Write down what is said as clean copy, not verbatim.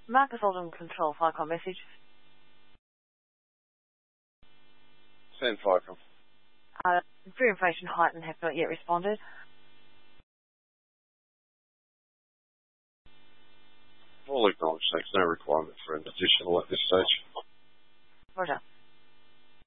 Marcus Alden, Control FICOM message. Send FICOM. Fear inflation heightened have not yet responded. All acknowledged, thanks. No requirement for an additional at this stage. Roger.